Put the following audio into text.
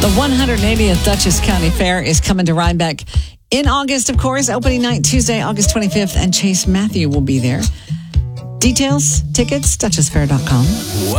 The 180th Dutchess County Fair is coming to Rhinebeck in August, of course. Opening night, Tuesday, August 25th, and Chase Matthew will be there. Details, tickets, DutchessFair.com.